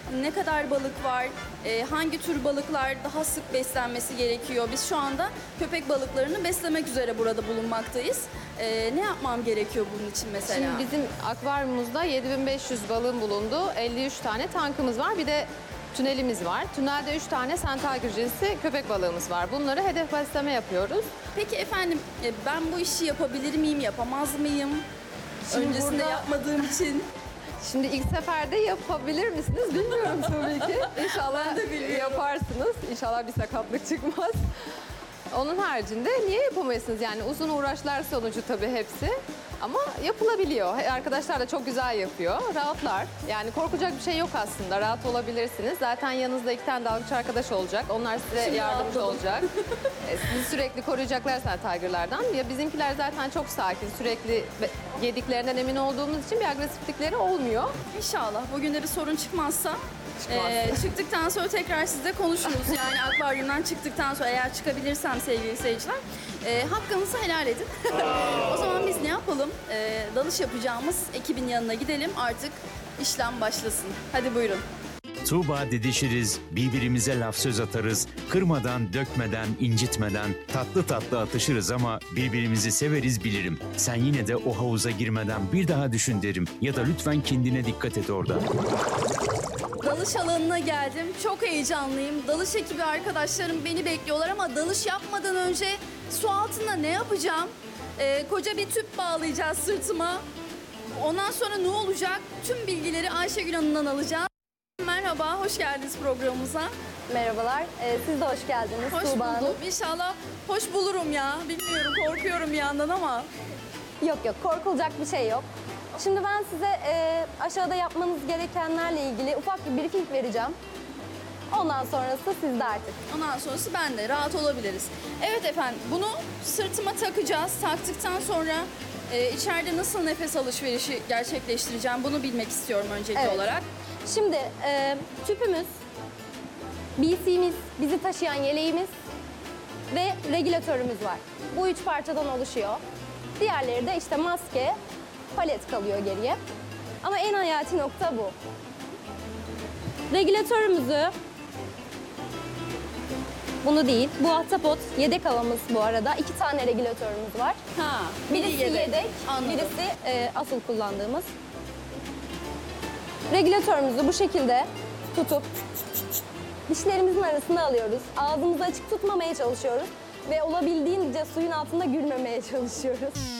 ne kadar balık var, hangi tür balıklar daha sık beslenmesi gerekiyor? Biz şu anda köpek balıklarını beslemek üzere burada bulunmaktayız. Ne yapmam gerekiyor bunun için mesela? Şimdi bizim akvaryumumuzda 7500 balığın bulunduğu 53 tane tankımız var. Bir de tünelimiz var. Tünelde 3 tane Centaur cinsi köpek balığımız var. Bunları hedef besleme yapıyoruz. Peki efendim, ben bu işi yapabilir miyim, yapamaz mıyım? Şimdi Öncesinde burada- yapmadığım için. Şimdi ilk seferde yapabilir misiniz bilmiyorum tabii ki. İnşallah yaparsınız. İnşallah bir sakatlık çıkmaz. Onun haricinde niye yapamayasınız? Yani uzun uğraşlar sonucu tabii hepsi. Ama yapılabiliyor. Arkadaşlar da çok güzel yapıyor. Rahatlar. Yani korkacak bir şey yok aslında. Rahat olabilirsiniz. Zaten yanınızda 2 tane dalgıç arkadaş olacak. Onlar size Şimdi yardımcı rahatladım. olacak. Sizi sürekli koruyacaklar zaten tigerlardan. Ya bizimkiler zaten çok sakin. Sürekli yediklerinden emin olduğumuz için bir agresiflikleri olmuyor. İnşallah bugün de bir sorun çıkmazsa çıktıktan sonra tekrar sizle konuşuruz. Yani akvaryumdan çıktıktan sonra eğer çıkabilirsem sevgili seyirciler hakkınızı helal edin. O zaman biz ne yapalım? Dalış yapacağımız ekibin yanına gidelim, artık işlem başlasın. Hadi buyurun. Tuğba didişiriz, birbirimize laf söz atarız, kırmadan, dökmeden, incitmeden, tatlı tatlı atışırız ama birbirimizi severiz bilirim. Sen yine de o havuza girmeden bir daha düşün derim ya da lütfen kendine dikkat et orada. Dalış alanına geldim. Çok heyecanlıyım. Dalış ekibi arkadaşlarım beni bekliyorlar ama dalış yapmadan önce su altında ne yapacağım? Koca bir tüp bağlayacağız sırtıma. Ondan sonra ne olacak? Tüm bilgileri Ayşegül Hanım'dan alacağız. Merhaba, hoş geldiniz programımıza. Merhabalar, siz de hoş geldiniz Hoş Tuğba Hanım. buldum. İnşallah hoş bulurum ya. Bilmiyorum, korkuyorum bir yandan ama. Yok yok, korkulacak bir şey yok. Şimdi ben size aşağıda yapmanız gerekenlerle ilgili ufak bir briefing vereceğim. Ondan sonrası sizde artık. Ondan sonrası bende. Rahat olabiliriz. Evet efendim, bunu sırtıma takacağız. Taktıktan sonra içeride nasıl nefes alışverişi gerçekleştireceğim bunu bilmek istiyorum öncelikli Evet. olarak. Şimdi tüpümüz, BC'miz, bizi taşıyan yeleğimiz ve regülatörümüz var. Bu 3 parçadan oluşuyor. Diğerleri de işte maske, palet kalıyor geriye. Ama en hayati nokta bu. Regülatörümüzü, bunu değil, bu ahtapot yedek havamız bu arada. 2 tane regülatörümüz var. Ha, Birisi yedek, Anladım. birisi asıl kullandığımız. Regülatörümüzü bu şekilde tutup dişlerimizin arasına alıyoruz. Ağzımızı açık tutmamaya çalışıyoruz ve olabildiğince suyun altında gülmemeye çalışıyoruz.